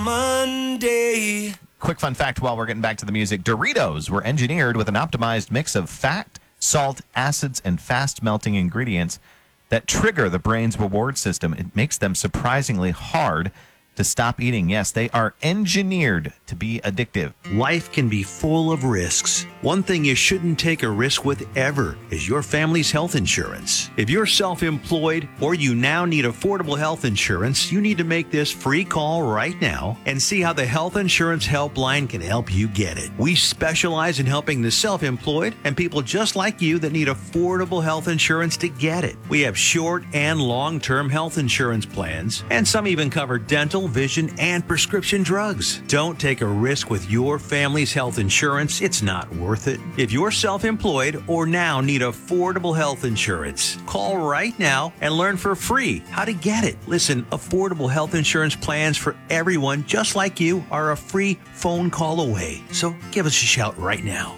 Monday. Quick fun fact while we're getting back to the music. Doritos were engineered with an optimized mix of fat, salt, acids, and fast-melting ingredients that trigger the brain's reward system. It makes them surprisingly hard to stop eating. Yes, they are engineered to be addictive. Life can be full of risks. One thing you shouldn't take a risk with ever is your family's health insurance. If you're self-employed or you now need affordable health insurance, you need to make this free call right now and see how the Health Insurance Helpline can help you get it. We specialize in helping the self-employed and people just like you that need affordable health insurance to get it. We have short and long-term health insurance plans, and some even cover dental, vision, and prescription drugs. Don't take a risk with your family's health insurance. It's not worth it. If you're self-employed or now need affordable health insurance, call right now and learn for free how to get it. Listen, affordable health insurance plans for everyone just like you are a free phone call away. So give us a shout right now.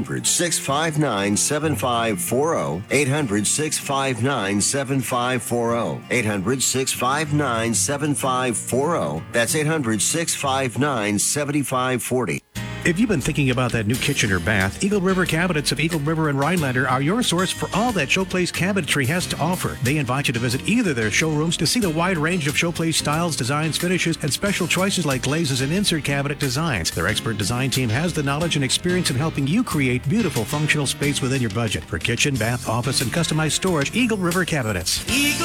800-659-7540. 800-659-7540. 800-659-7540. That's 800-659-7540. If you've been thinking about that new kitchen or bath, Eagle River Cabinets of Eagle River and Rhinelander are your source for all that Showplace Cabinetry has to offer. They invite you to visit either their showrooms to see the wide range of Showplace styles, designs, finishes, and special choices like glazes and insert cabinet designs. Their expert design team has the knowledge and experience in helping you create beautiful functional space within your budget. For kitchen, bath, office, and customized storage, Eagle River Cabinets.